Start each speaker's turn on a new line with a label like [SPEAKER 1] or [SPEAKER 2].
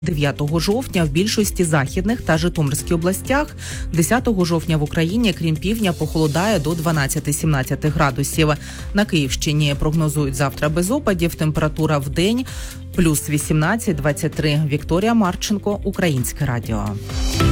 [SPEAKER 1] 9 жовтня в більшості західних та Житомирській областях. 10 жовтня в Україні, крім півдня, похолодає до 12-17 градусів. На Київщині прогнозують завтра без опадів. Температура в день плюс 18-23. Вікторія Марченко, Українське радіо.